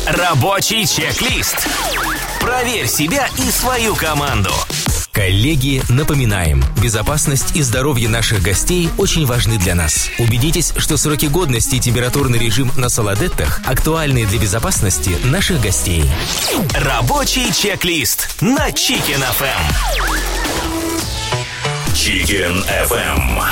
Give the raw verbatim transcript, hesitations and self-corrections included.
Рабочий чек-лист. Проверь себя и свою команду. Коллеги, напоминаем, безопасность и здоровье наших гостей очень важны для нас. Убедитесь, что сроки годности и температурный режим на Солодеттах актуальны для безопасности наших гостей. Рабочий чек-лист на Chicken эф эм. Chicken эф эм.